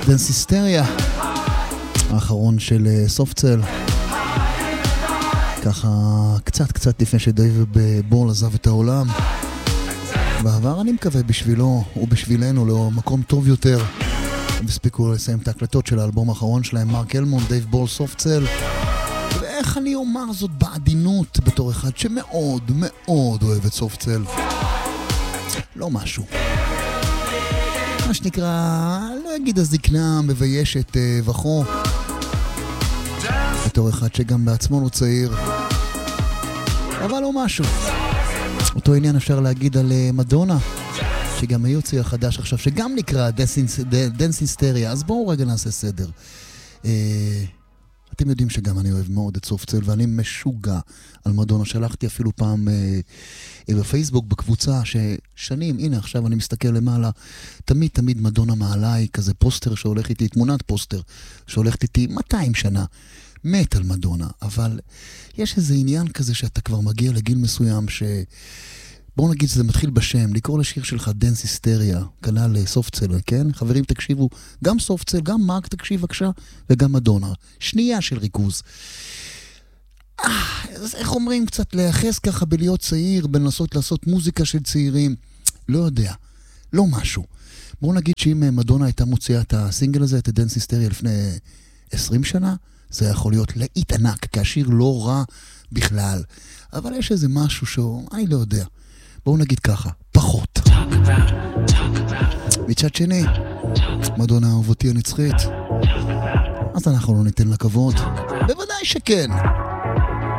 דנס היסטריה, האחרון של סופטסל, ככה קצת לפני שדייב בול עזב את העולם. בעבר אני מקווה בשבילו ובשבילנו למקום טוב יותר. הם הספיקו לסיים את ההקלטות של האלבום האחרון שלהם, מרק אלמון, דייב בול, סופטסל. ואיך אני אומר זאת בעדינות בתור אחד שמאוד מאוד אוהב את סופטסל. לא משהו, מה שנקרא, לא אגיד הזקנה מביישת וכו, בתור אחד שגם בעצמו לא צעיר, אבל לא משהו. אותו עניין אפשר להגיד על מדונה, שגם היא הוציאה חדש עכשיו, שגם נקרא דנס היסטריה. אז בואו רגע נעשה סדר. אתם יודעים שגם אני אוהב מאוד את סופטסל, ואני משוגע על מדונה. שלחתי אפילו פעם בפייסבוק בקבוצה ששנים, הנה עכשיו אני מסתכל למעלה, תמיד מדונה מעליי, כזה פוסטר שהולך איתי, תמונת פוסטר שהולכת איתי 200 שנה. מת על מדונה, אבל יש איזה עניין כזה שאתה כבר מגיע לגיל מסוים בואו נגיד שזה מתחיל בשם, לקרוא לשיר שלך דנס היסטריה, כנ"ל סופטסל, כן? חברים תקשיבו, גם סופטסל, גם מרק תקשיב בבקשה, וגם מדונה. שנייה של ריכוז. אז איך אומרים, קצת להיחס ככה בלהיות צעיר, בלנסות לעשות מוזיקה של צעירים? לא יודע, לא משהו. בואו נגיד שאם מדונה הייתה מוציאה את הסינגל הזה, את הדנס היסטריה לפני 20 שנה, זה יכול להיות להיט ענק, כי השיר לא רע בכלל. אבל יש איזה משהו אני לא יודע. בואו נגיד ככה, פחות. מצד שני, מדונה אהובתי הנצחית, אז אנחנו לא ניתן לה כבוד. בוודאי שכן.